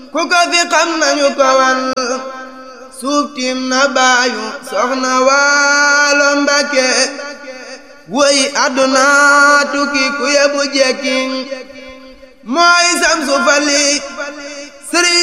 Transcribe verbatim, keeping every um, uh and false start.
ku ko fi xam nañu ko wan suuf tiim na baayu soxna Waalo Mbàkke woy àdduna tukki ku yebu jekki mooy Samsu Fali Sëriñ